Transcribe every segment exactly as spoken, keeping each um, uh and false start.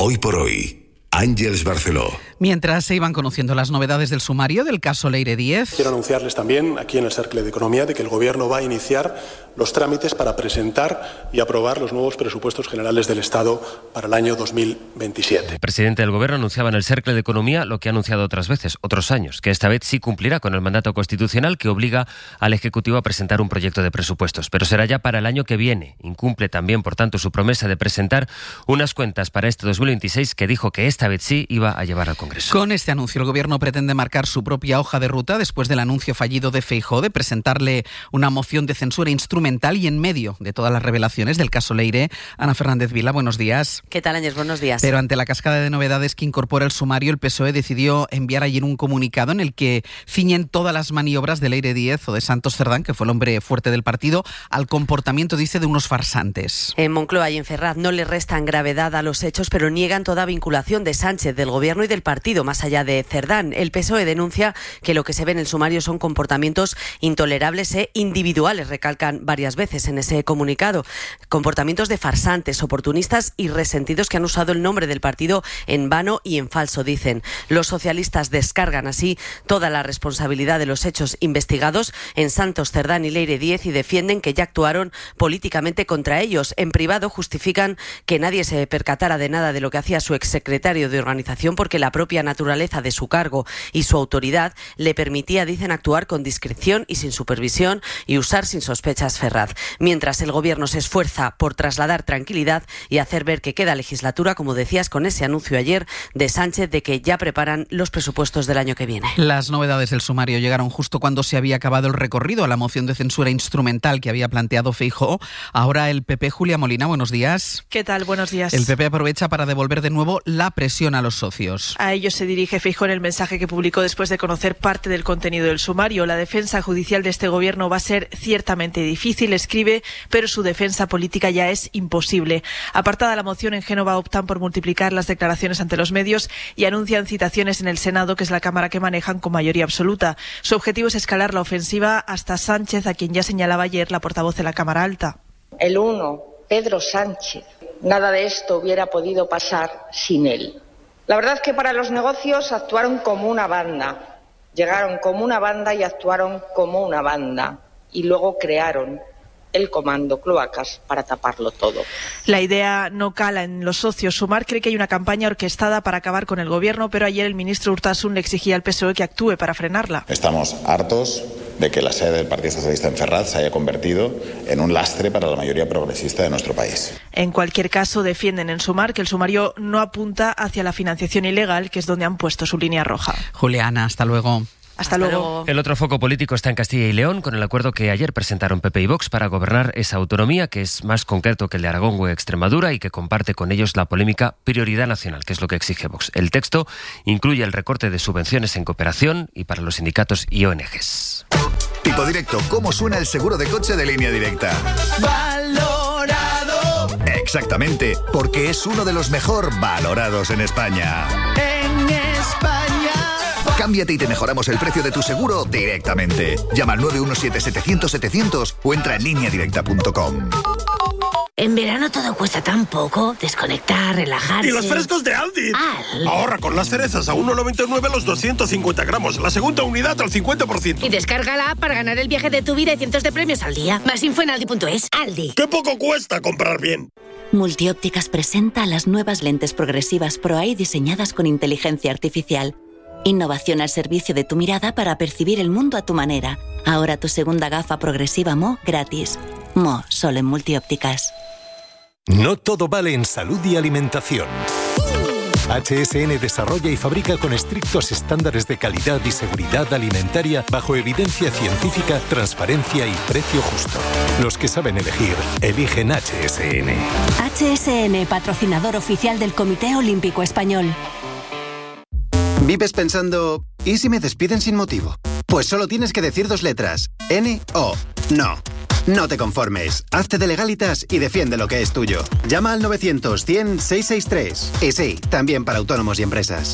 Hoy por hoy, Ángeles Barceló. Mientras se iban conociendo las novedades del sumario del caso Leire Díez. Quiero anunciarles también aquí en el Cercle de Economía de que el Gobierno va a iniciar los trámites para presentar y aprobar los nuevos presupuestos generales del Estado para el año dos mil veintisiete. El presidente del Gobierno anunciaba en el Cercle de Economía lo que ha anunciado otras veces, otros años, que esta vez sí cumplirá con el mandato constitucional que obliga al Ejecutivo a presentar un proyecto de presupuestos, pero será ya para el año que viene. Incumple también, por tanto, su promesa de presentar unas cuentas para este dos mil veintiséis que dijo que esta vez sí iba a llevar al Congreso. Con este anuncio, el Gobierno pretende marcar su propia hoja de ruta después del anuncio fallido de Feijóo de presentarle una moción de censura instrumental y en medio de todas las revelaciones del caso Leire. Ana Fernández Vila, buenos días. ¿Qué tal, Ángel? Buenos días. Pero ante la cascada de novedades que incorpora el sumario, el P S O E decidió enviar ayer un comunicado en el que ciñen todas las maniobras de Leire Díez o de Santos Cerdán, que fue el hombre fuerte del partido, al comportamiento, dice, de unos farsantes. En Moncloa y en Ferraz no le restan gravedad a los hechos, pero niegan toda vinculación de Sánchez, del Gobierno y del partido, más allá de Cerdán. El P S O E denuncia que lo que se ve en el sumario son comportamientos intolerables e individuales, recalcan varias veces en ese comunicado. Comportamientos de farsantes, oportunistas y resentidos que han usado el nombre del partido en vano y en falso, dicen. Los socialistas descargan así toda la responsabilidad de los hechos investigados en Santos Cerdán y Leire Díez y defienden que ya actuaron políticamente contra ellos. En privado justifican que nadie se percatara de nada de lo que hacía su exsecretario de organización porque la propia naturaleza de su cargo y su autoridad le permitía, dicen, actuar con discreción y sin supervisión y usar sin sospechas Ferraz. Mientras el Gobierno se esfuerza por trasladar tranquilidad y hacer ver que queda legislatura, como decías, con ese anuncio ayer de Sánchez de que ya preparan los presupuestos del año que viene. Las novedades del sumario llegaron justo cuando se había acabado el recorrido a la moción de censura instrumental que había planteado Feijóo. Ahora el P P, Julia Molina, buenos días. ¿Qué tal? Buenos días. El P P aprovecha para devolver de nuevo la presión a los socios. A ellos se dirige Feijóo en el mensaje que publicó después de conocer parte del contenido del sumario. La defensa judicial de este Gobierno va a ser ciertamente difícil, escribe, pero su defensa política ya es imposible. Apartada la moción, en Génova optan por multiplicar las declaraciones ante los medios y anuncian citaciones en el Senado, que es la Cámara que manejan con mayoría absoluta. Su objetivo es escalar la ofensiva hasta Sánchez, a quien ya señalaba ayer la portavoz de la Cámara Alta. El uno, Pedro Sánchez. Nada de esto hubiera podido pasar sin él. La verdad es que para los negocios actuaron como una banda. Llegaron como una banda y actuaron como una banda. Y luego crearon el comando Cloacas para taparlo todo. La idea no cala en los socios. Sumar cree que hay una campaña orquestada para acabar con el Gobierno, pero ayer el ministro Urtasun le exigía al P S O E que actúe para frenarla. Estamos hartos de que la sede del Partido Socialista en Ferraz se haya convertido en un lastre para la mayoría progresista de nuestro país. En cualquier caso, defienden en Sumar que el sumario no apunta hacia la financiación ilegal, que es donde han puesto su línea roja. Juliana, hasta luego. Hasta, Hasta luego. luego. El otro foco político está en Castilla y León, con el acuerdo que ayer presentaron P P y Vox para gobernar esa autonomía, que es más concreto que el de Aragón o Extremadura y que comparte con ellos la polémica prioridad nacional, que es lo que exige Vox. El texto incluye el recorte de subvenciones en cooperación y para los sindicatos y O N Ges. Tipo directo, ¿cómo suena el seguro de coche de Línea Directa? Valorado. Exactamente, porque es uno de los mejor valorados en España. En España. Cámbiate y te mejoramos el precio de tu seguro directamente. Llama al nueve uno siete, setecientos, setecientos o entra en línea directa punto com. En verano todo cuesta tan poco. Desconectar, relajarse. ¡Y los frescos de Aldi! Aldi. Ahorra con las cerezas a uno noventa y nueve los doscientos cincuenta gramos. La segunda unidad al cincuenta por ciento. Y descarga la app para ganar el viaje de tu vida y cientos de premios al día. Más info en aldi punto es. Aldi. ¡Qué poco cuesta comprar bien! Multiópticas presenta las nuevas lentes progresivas ProEye diseñadas con inteligencia artificial. Innovación al servicio de tu mirada para percibir el mundo a tu manera. Ahora tu segunda gafa progresiva M O gratis. M O solo en Multiópticas. No todo vale en salud y alimentación. H S N desarrolla y fabrica con estrictos estándares de calidad y seguridad alimentaria bajo evidencia científica, transparencia y precio justo. Los que saben elegir, eligen H S N. H S N, patrocinador oficial del Comité Olímpico Español. ¿Vives pensando, ¿y si me despiden sin motivo? Pues solo tienes que decir dos letras, N O. No. No te conformes. Hazte de Legalitas y defiende lo que es tuyo. Llama al novecientos, cien, seiscientos sesenta y tres. Y sí, también para autónomos y empresas.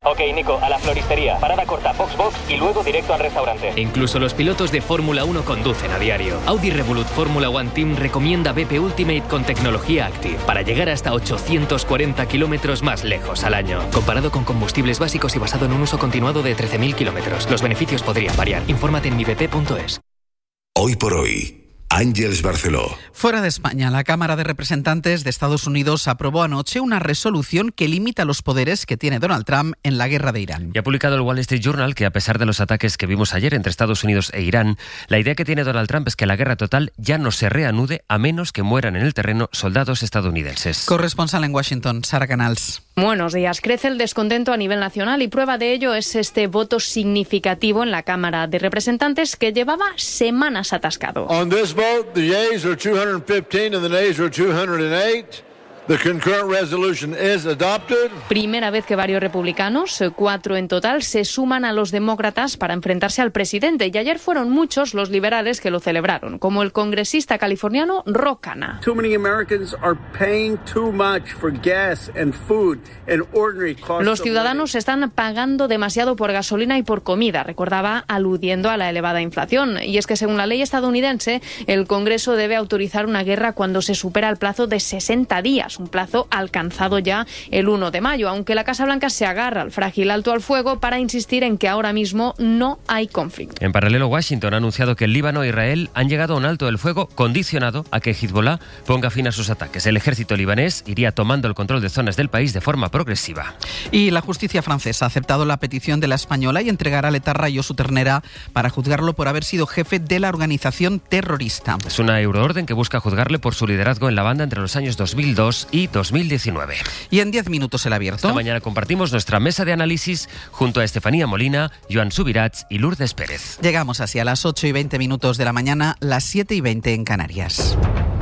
Ok, Nico, a la floristería. Parada corta, box box y luego directo al restaurante. Incluso los pilotos de Fórmula uno conducen a diario. Audi Revolut Fórmula One Team recomienda B P Ultimate con tecnología Active para llegar hasta ochocientos cuarenta kilómetros más lejos al año. Comparado con combustibles básicos y basado en un uso continuado de trece mil kilómetros. Los beneficios podrían variar. Infórmate en mi b p punto es. Hoy por hoy, Ángeles Barceló. Fuera de España, la Cámara de Representantes de Estados Unidos aprobó anoche una resolución que limita los poderes que tiene Donald Trump en la guerra de Irán. Y ha publicado el Wall Street Journal que, a pesar de los ataques que vimos ayer entre Estados Unidos e Irán, la idea que tiene Donald Trump es que la guerra total ya no se reanude a menos que mueran en el terreno soldados estadounidenses. Corresponsal en Washington, Sara Canals. Buenos días. Crece el descontento a nivel nacional y prueba de ello es este voto significativo en la Cámara de Representantes que llevaba semanas atascado. On this vote, the yeas are two hundred fifteen and the nays are two hundred eight. The concurrent resolution is adopted. Primera vez que varios republicanos, cuatro en total, se suman a los demócratas para enfrentarse al presidente. Y ayer fueron muchos los liberales que lo celebraron, como el congresista californiano Ro Khanna. Too many Americans are paying too much for gas and food and ordinary costs. Los ciudadanos están pagando demasiado por gasolina y por comida, recordaba, aludiendo a la elevada inflación. Y es que según la ley estadounidense, el Congreso debe autorizar una guerra cuando se supera el plazo de sesenta días. Un plazo alcanzado ya el uno de mayo, aunque la Casa Blanca se agarra al frágil alto al fuego para insistir en que ahora mismo no hay conflicto. En paralelo, Washington ha anunciado que el Líbano e Israel han llegado a un alto del fuego condicionado a que Hezbollah ponga fin a sus ataques. El ejército libanés iría tomando el control de zonas del país de forma progresiva. Y la justicia francesa ha aceptado la petición de la española y entregará a l'État Josu Ternera para juzgarlo por haber sido jefe de la organización terrorista. Es una euroorden que busca juzgarle por su liderazgo en la banda entre los años dos mil dos y dos mil diecinueve. Y en diez minutos el abierto. Esta mañana compartimos nuestra mesa de análisis junto a Estefanía Molina, Joan Subirats y Lourdes Pérez. Llegamos así a las ocho y veinte minutos de la mañana, las siete y veinte en Canarias.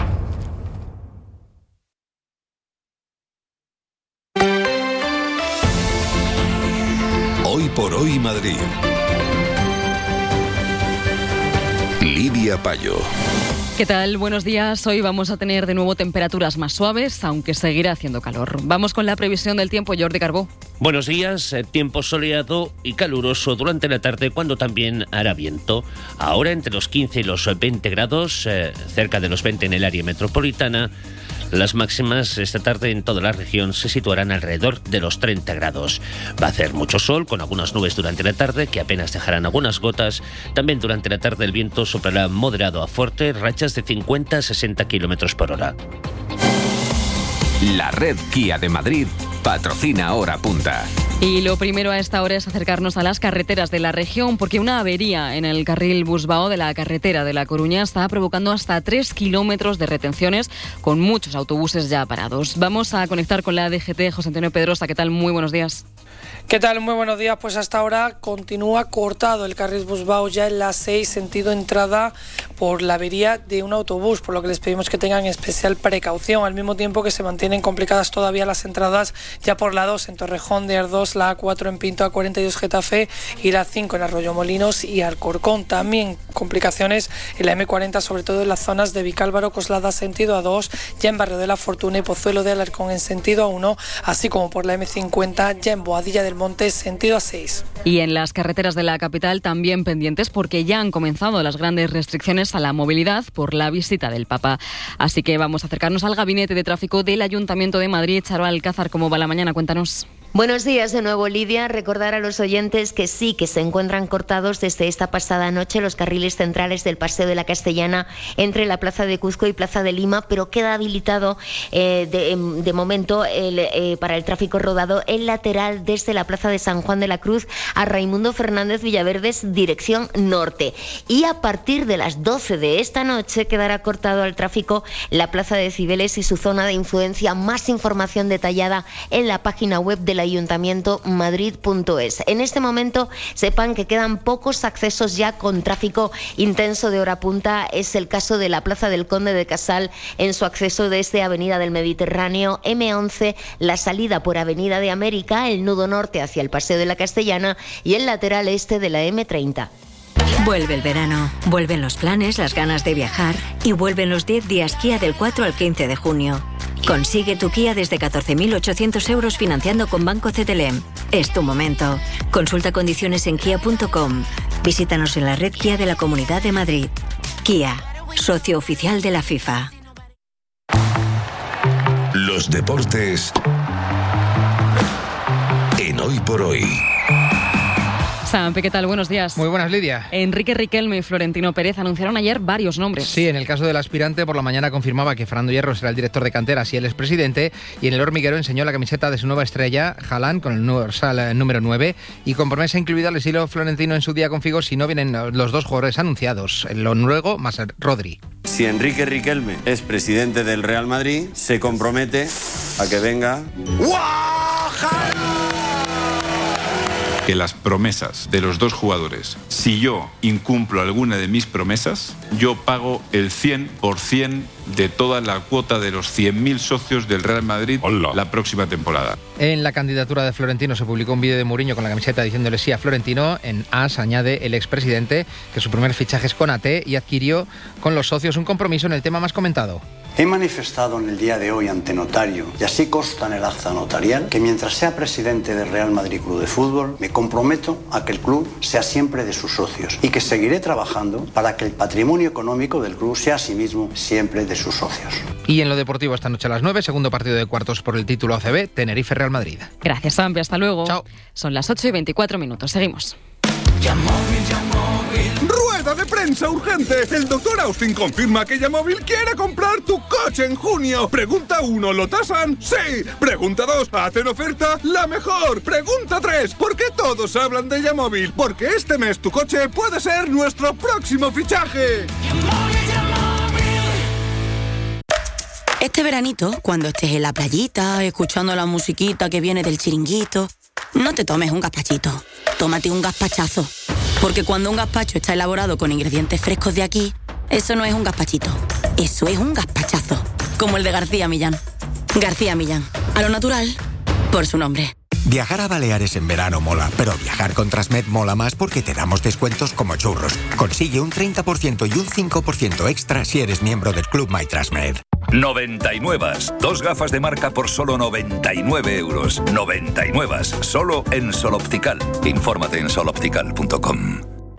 Hoy por hoy Madrid. Lidia Payo. ¿Qué tal? Buenos días. Hoy vamos a tener de nuevo temperaturas más suaves, aunque seguirá haciendo calor. Vamos con la previsión del tiempo, Jordi Carbó. Buenos días. Tiempo soleado y caluroso durante la tarde, cuando también hará viento. Ahora entre los quince y los veinte grados, eh, cerca de los veinte en el área metropolitana. Las máximas esta tarde en toda la región se situarán alrededor de los treinta grados. Va a hacer mucho sol, con algunas nubes durante la tarde que apenas dejarán algunas gotas. También durante la tarde el viento soplará moderado a fuerte, rachas de cincuenta a sesenta kilómetros por hora. La red Kia de Madrid patrocina Hora Punta. Y lo primero a esta hora es acercarnos a las carreteras de la región, porque una avería en el carril Busbao de la carretera de La Coruña está provocando hasta tres kilómetros de retenciones, con muchos autobuses ya parados. Vamos a conectar con la D G T. José Antonio Pedrosa, ¿qué tal? Muy buenos días. ¿Qué tal? Muy buenos días. Pues hasta ahora continúa cortado el carril Busbao ya en la seis, sentido entrada, por la avería de un autobús, por lo que les pedimos que tengan especial precaución, al mismo tiempo que se mantienen complicadas todavía las entradas ya por la dos en Torrejón de Ardós, la A cuatro en Pinto, A cuarenta y dos Getafe y la cinco en Arroyomolinos y Alcorcón. También complicaciones en la eme cuarenta, sobre todo en las zonas de Vicálvaro, Coslada sentido A dos, ya en Barrio de la Fortuna y Pozuelo de Alarcón en sentido A uno, así como por la eme cincuenta ya en Boadilla del Monte sentido A seis. Y en las carreteras de la capital también pendientes, porque ya han comenzado las grandes restricciones a la movilidad por la visita del Papa. Así que vamos a acercarnos al gabinete de tráfico del Ayuntamiento de Madrid. Charo Alcázar, ¿cómo va la mañana? Cuéntanos. Buenos días de nuevo, Lidia. Recordar a los oyentes que sí, que se encuentran cortados desde esta pasada noche los carriles centrales del Paseo de la Castellana entre la Plaza de Cuzco y Plaza de Lima, pero queda habilitado eh, de, de momento el, eh, para el tráfico rodado el lateral desde la Plaza de San Juan de la Cruz a Raimundo Fernández Villaverdes, dirección norte. Y a partir de las doce de esta noche quedará cortado al tráfico la Plaza de Cibeles y su zona de influencia. Más información detallada en la página web de la ayuntamiento madrid punto es. En este momento sepan que quedan pocos accesos ya con tráfico intenso de hora punta. Es el caso de la Plaza del Conde de Casal en su acceso desde Avenida del Mediterráneo, eme once, la salida por Avenida de América, el nudo norte hacia el Paseo de la Castellana y el lateral este de la eme treinta. Vuelve el verano, vuelven los planes, las ganas de viajar y vuelven los diez días Kia del cuatro al quince de junio. Consigue tu Kia desde catorce mil ochocientos euros financiando con Banco C T L M. Es tu momento. Consulta condiciones en kia punto com. Visítanos en la red Kia de la Comunidad de Madrid. Kia, socio oficial de la FIFA. Los deportes en Hoy por Hoy. Sampe, ¿qué tal? Buenos días. Muy buenas, Lidia. Enrique Riquelme y Florentino Pérez anunciaron ayer varios nombres. Sí, en el caso del aspirante, por la mañana confirmaba que Fernando Hierro será el director de canteras y él es presidente, y en el hormiguero enseñó la camiseta de su nueva estrella, Haaland, con el dorsal número nueve, y con promesa incluida al estilo florentino en su día con Figo si no vienen los dos jugadores anunciados, el noruego más Rodri. Si Enrique Riquelme es presidente del Real Madrid, se compromete a que venga... que las promesas de los dos jugadores, si yo incumplo alguna de mis promesas, yo pago el cien por ciento de toda la cuota de los cien mil socios del Real Madrid Hola. la próxima temporada. En la candidatura de Florentino se publicó un vídeo de Mourinho con la camiseta diciéndole sí a Florentino. En As añade el expresidente que su primer fichaje es con A T y adquirió con los socios un compromiso en el tema más comentado. He manifestado en el día de hoy ante notario, y así consta en el acta notarial, que mientras sea presidente del Real Madrid Club de Fútbol, me comprometo a que el club sea siempre de sus socios y que seguiré trabajando para que el patrimonio económico del club sea asimismo siempre de sus socios. Y en lo deportivo esta noche a las nueve, segundo partido de cuartos por el título A C B, Tenerife-Real Madrid. Gracias, Sampe. Hasta luego. Chao. Son las ocho y veinticuatro minutos. Seguimos. ¡Rueda de prensa urgente! El doctor Austin confirma que Yamóvil quiere comprar tu coche en junio. Pregunta uno, ¿lo tasan? ¡Sí! Pregunta dos, ¿hacen oferta? ¡La mejor! Pregunta tres, ¿por qué todos hablan de Yamóvil? Porque este mes tu coche puede ser nuestro próximo fichaje. Este veranito, cuando estés en la playita, escuchando la musiquita que viene del chiringuito, no te tomes un gazpachito, tómate un gazpachazo. Porque cuando un gazpacho está elaborado con ingredientes frescos de aquí, eso no es un gazpachito, eso es un gazpachazo. Como el de García Millán. García Millán, a lo natural, por su nombre. Viajar a Baleares en verano mola, pero viajar con Transmed mola más porque te damos descuentos como churros. Consigue un treinta por ciento y un cinco por ciento extra si eres miembro del Club My Transmed. noventa y nueve. Dos gafas de marca por solo noventa y nueve euros. noventa y nueve. Solo en Sol Optical. Infórmate en sol optical punto com.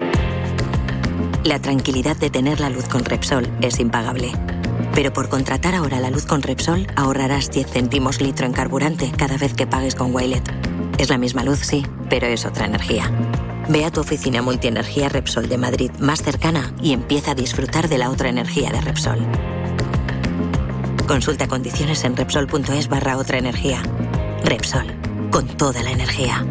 La tranquilidad de tener la luz con Repsol es impagable. Pero por contratar ahora la luz con Repsol ahorrarás diez céntimos litro en carburante cada vez que pagues con Wilet. Es la misma luz, sí, pero es otra energía. Ve a tu oficina multienergía Repsol de Madrid más cercana y empieza a disfrutar de la otra energía de Repsol. Consulta condiciones en Repsol.es barra otra energía. Repsol, con toda la energía.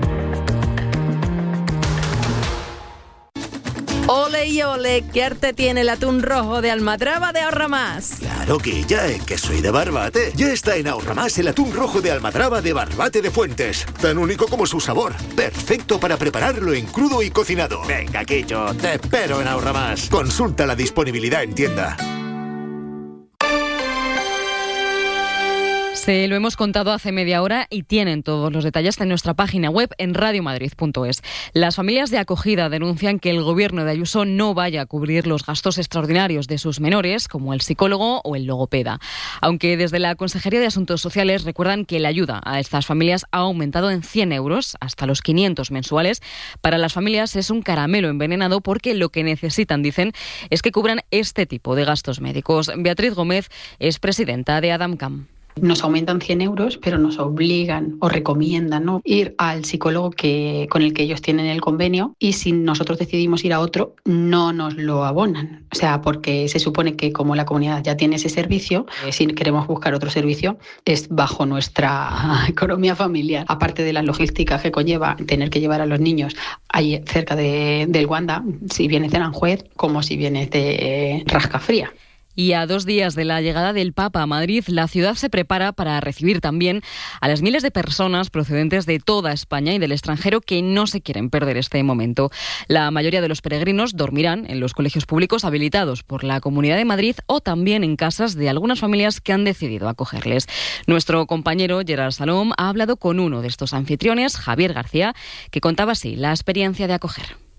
Ole y ole, ¿qué arte tiene el atún rojo de Almadraba de Ahorra Más? Claro que ya, es que soy de Barbate. Ya está en Ahorra Más el atún rojo de Almadraba de Barbate de Fuentes. Tan único como su sabor. Perfecto para prepararlo en crudo y cocinado. Venga, Quillo, te espero en Ahorra Más. Consulta la disponibilidad en tienda. Se lo hemos contado hace media hora y tienen todos los detalles en nuestra página web en radio madrid punto es. Las familias de acogida denuncian que el gobierno de Ayuso no vaya a cubrir los gastos extraordinarios de sus menores, como el psicólogo o el logopeda. Aunque desde la Consejería de Asuntos Sociales recuerdan que la ayuda a estas familias ha aumentado en cien euros, hasta los quinientos mensuales. Para las familias es un caramelo envenenado porque lo que necesitan, dicen, es que cubran este tipo de gastos médicos. Beatriz Gómez es presidenta de ADAMCAM. Nos aumentan cien euros, pero nos obligan o recomiendan, ¿no?, ir al psicólogo que, con el que ellos tienen el convenio, y si nosotros decidimos ir a otro, no nos lo abonan. O sea, porque se supone que como la comunidad ya tiene ese servicio, eh, si queremos buscar otro servicio, es bajo nuestra economía familiar. Aparte de las logísticas que conlleva tener que llevar a los niños ahí cerca de, del Wanda, si vienes de Aranjuez como si vienes de eh, Rascafría. Y a dos días de la llegada del Papa a Madrid, la ciudad se prepara para recibir también a las miles de personas procedentes de toda España y del extranjero que no se quieren perder este momento. La mayoría de los peregrinos dormirán en los colegios públicos habilitados por la Comunidad de Madrid o también en casas de algunas familias que han decidido acogerles. Nuestro compañero Gerard Salom ha hablado con uno de estos anfitriones, Javier García, que contaba así la experiencia de acoger.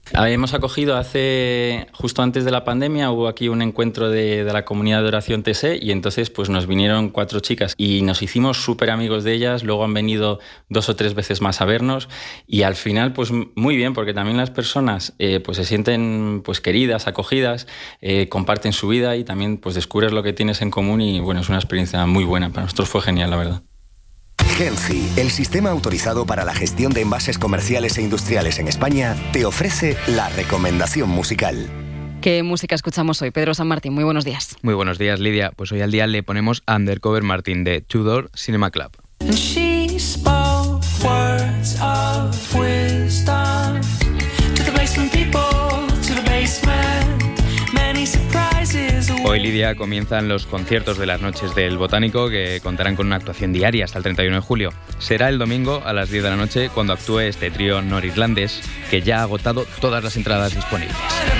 Hemos acogido hace, justo antes de la pandemia, hubo aquí un encuentro de, de la comunidad de oración T S E y entonces pues nos vinieron cuatro chicas y nos hicimos súper amigos de ellas, luego han venido dos o tres veces más a vernos y al final pues muy bien, porque también las personas eh, pues se sienten pues queridas, acogidas, eh, comparten su vida y también pues descubres lo que tienes en común y bueno, es una experiencia muy buena, para nosotros fue genial, la verdad. Genci, el sistema autorizado para la gestión de envases comerciales e industriales en España, te ofrece la recomendación musical. ¿Qué música escuchamos hoy? Pedro San Martín, muy buenos días. Muy buenos días, Lidia. Pues hoy al día le ponemos Undercover Martin de Tudor Cinema Club. She spoke words of wisdom to the basement people, to the basement, many surprises. Hoy, Lidia, comienzan los conciertos de las noches del Botánico, que contarán con una actuación diaria hasta el treinta y uno de julio. Será el domingo a las diez de la noche cuando actúe este trío norirlandés, que ya ha agotado todas las entradas disponibles.